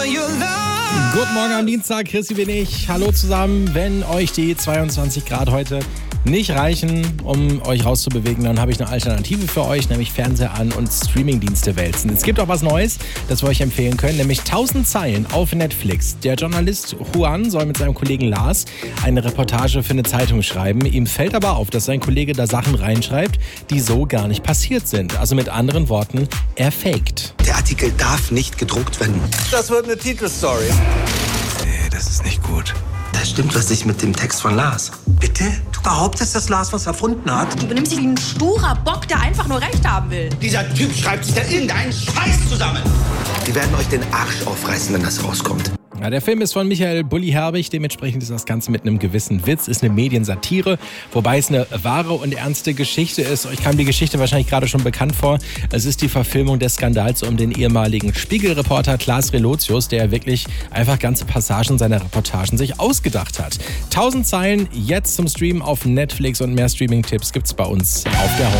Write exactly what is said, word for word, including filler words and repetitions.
Guten Morgen am Dienstag, Chrissy bin ich. Hallo zusammen. Wenn euch die zweiundzwanzig Grad heute nicht reichen, um euch rauszubewegen, dann habe ich eine Alternative für euch, nämlich Fernseher an und Streamingdienste wälzen. Es gibt auch was Neues, das wir euch empfehlen können, nämlich tausend Zeilen auf Netflix. Der Journalist Juan soll mit seinem Kollegen Lars eine Reportage für eine Zeitung schreiben. Ihm fällt aber auf, dass sein Kollege da Sachen reinschreibt, die so gar nicht passiert sind. Also mit anderen Worten, er faked. Der Artikel darf nicht gedruckt werden. Das wird eine Titelstory. Nee, das ist nicht gut. Da stimmt was nicht mit dem Text von Lars. Bitte? Du behauptest, dass Lars was erfunden hat? Du benimmst dich wie ein sturer Bock, der einfach nur Recht haben will. Dieser Typ schreibt sich da irgendeinen Scheiß zusammen. Die werden euch den Arsch aufreißen, wenn das rauskommt. Ja, der Film ist von Michael Bulli Herbig, dementsprechend ist das Ganze mit einem gewissen Witz, ist eine Mediensatire, wobei es eine wahre und ernste Geschichte ist. Euch kam die Geschichte wahrscheinlich gerade schon bekannt vor. Es ist die Verfilmung des Skandals um den ehemaligen Spiegelreporter Klaas Relotius, der wirklich einfach ganze Passagen seiner Reportagen sich ausgedacht hat. Tausend Zeilen jetzt zum Streamen auf Netflix und mehr Streaming-Tipps gibt's bei uns auf der Homepage.